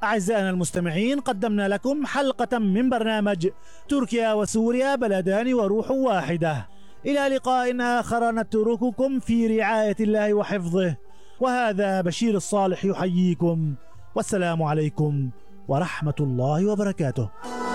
أعزائنا المستمعين، قدمنا لكم حلقة من برنامج تركيا وسوريا بلدان وروح واحدة. إلى لقاء آخر نترككم في رعاية الله وحفظه، وهذا بشير الصالح يحييكم، والسلام عليكم ورحمة الله وبركاته.